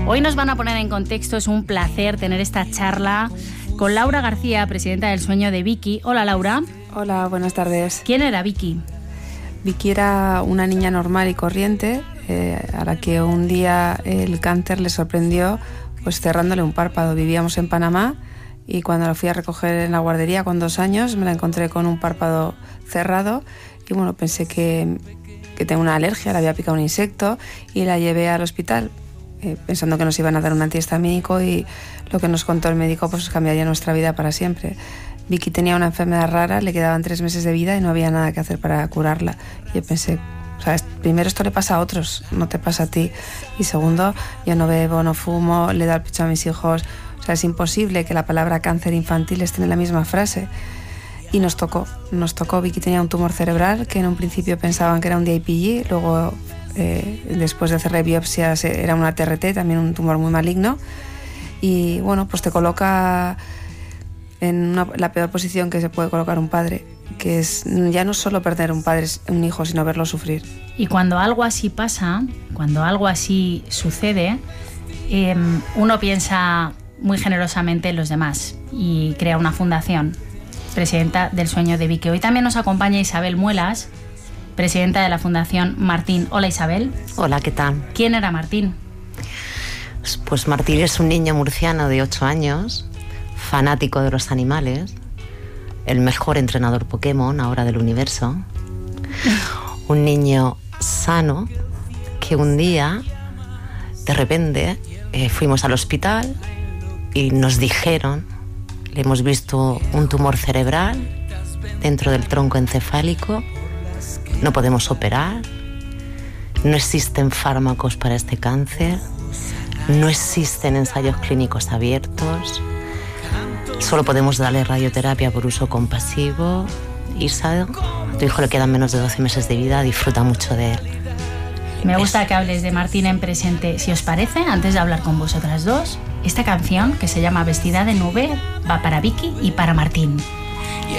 Hoy nos van a poner en contexto, es un placer tener esta charla con Laura García, presidenta del Sueño de Vicky. Hola, Laura. Hola, buenas tardes. ¿Quién era Vicky? Vicky era una niña normal y corriente a la que un día el cáncer le sorprendió pues cerrándole un párpado. Vivíamos en Panamá y cuando la fui a recoger en la guardería con 2 años me la encontré con un párpado cerrado y bueno, pensé que tenía una alergia, le había picado un insecto y la llevé al hospital pensando que nos iban a dar un antihistamínico y lo que nos contó el médico pues cambiaría nuestra vida para siempre. Vicky tenía una enfermedad rara, le quedaban 3 meses de vida y no había nada que hacer para curarla. Y yo pensé, ¿sabes? Primero, esto le pasa a otros, no te pasa a ti. Y segundo, yo no bebo, no fumo, le doy el pecho a mis hijos. O sea, es imposible que la palabra cáncer infantil esté en la misma frase. Y nos tocó. Vicky tenía un tumor cerebral que en un principio pensaban que era un DIPG, luego después de hacerle biopsias era una TRT, también un tumor muy maligno. Y bueno, pues te coloca en la peor posición que se puede colocar un padre, que es ya no solo perder un hijo, sino verlo sufrir. Y cuando algo así pasa, cuando algo así sucede, uno piensa muy generosamente en los demás y crea una fundación, presidenta del Sueño de Vicky. Hoy también nos acompaña Isabel Muelas, presidenta de la Fundación Martín. Hola, Isabel. Hola, ¿qué tal? ¿Quién era Martín? Pues Martín es un niño murciano de 8 años, fanático de los animales, el mejor entrenador Pokémon ahora del universo, un niño sano que un día, de repente, fuimos al hospital y nos dijeron, le hemos visto un tumor cerebral dentro del tronco encefálico, no podemos operar, no existen fármacos para este cáncer, no existen ensayos clínicos abiertos, solo podemos darle radioterapia por uso compasivo. Isa, a tu hijo le quedan menos de 12 meses de vida, disfruta mucho de él. Me gusta que hables de Martín en presente. Si os parece, antes de hablar con vosotras dos, esta canción que se llama Vestida de nube va para Vicky y para Martín.